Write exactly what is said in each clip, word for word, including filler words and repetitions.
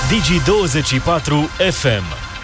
Digi douăzeci și patru F M.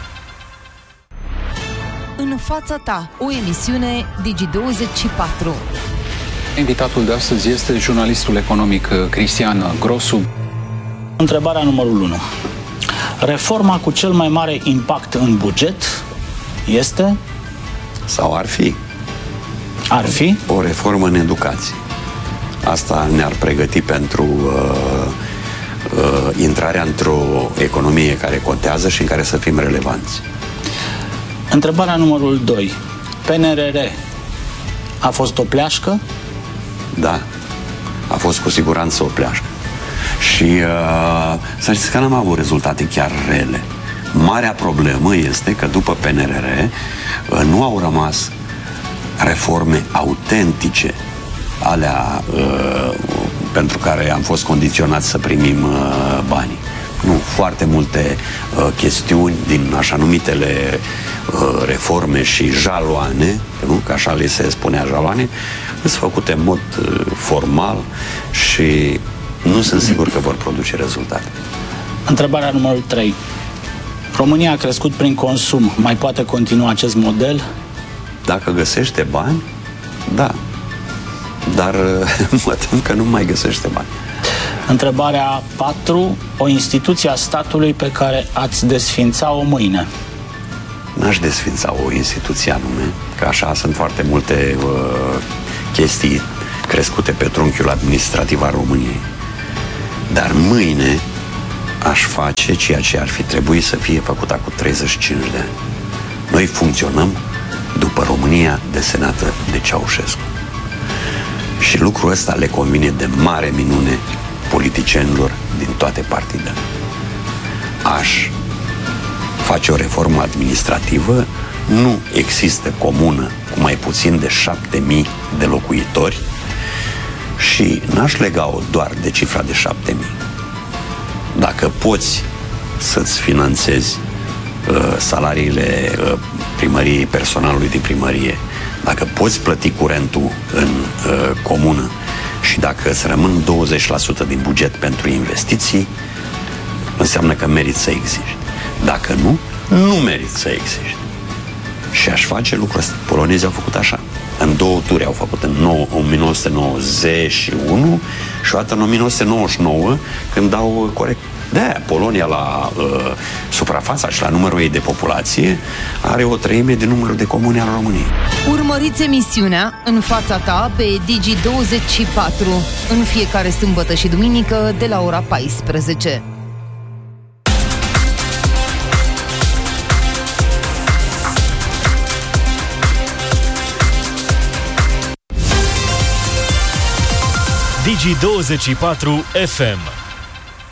În fața ta, o emisiune Digi douăzeci și patru. Invitatul de astăzi este jurnalistul economic Cristian Grosu. Întrebarea numărul unu. Reforma cu cel mai mare impact în buget este? Sau ar fi? Ar fi? O reformă în educație. Asta ne-ar pregăti pentru uh, uh, intrarea într-o economie care contează și în care să fim relevanți. Întrebarea numărul doi. P N R R a fost o pleașcă? Da, a fost cu siguranță o pleașcă. Și uh, să știți că n-am avut rezultate chiar rele. Marea problemă este că după P N R R uh, nu au rămas reforme autentice, alea uh, pentru care am fost condiționați să primim uh, banii. Nu, foarte multe uh, chestiuni din așa numitele uh, reforme și jaloane, nu? Că așa le se spunea jaloane, sunt făcute în mod uh, formal și nu sunt sigur că vor produce rezultate. Întrebarea numărul trei. România a crescut prin consum. Mai poate continua acest model? Dacă găsește bani, da. Dar mă tem că nu mai găsește bani. Întrebarea patru. O instituție a statului pe care ați desfința-o mâine? N-aș desfința o instituție anume, că așa sunt foarte multe uh, chestii crescute pe trunchiul administrativ al României. Dar mâine aș face ceea ce ar fi trebuit să fie făcut acum treizeci și cinci de ani. Noi funcționăm după România desenată de Ceaușescu. Și lucrul ăsta le convine de mare minune politicienilor din toate partidele. Aș face o reformă administrativă. Nu există comună cu mai puțin de șapte mii de locuitori și n-aș lega-o doar de cifra de șapte mii. Dacă poți să-ți finanțezi uh, salariile uh, primăriei, personalului din primărie, dacă poți plăti curentul în uh, comună și dacă îți rămân douăzeci la sută din buget pentru investiții, înseamnă că meriți să existi. Dacă nu, nu meriți să existi. Și aș face lucrul ăsta. Polonezii au făcut așa. În două turi au făcut, în o mie nouă sute nouăzeci și unu și o dată în o mie nouă sute nouăzeci și nouă, când au corect. De-aia Polonia la uh, suprafața și la numărul ei de populație are o treime din numărul de comune al României. Urmăriți emisiunea În fața ta pe Digi douăzeci și patru în fiecare sâmbătă și duminică de la ora paisprezece. Digi douăzeci și patru F M.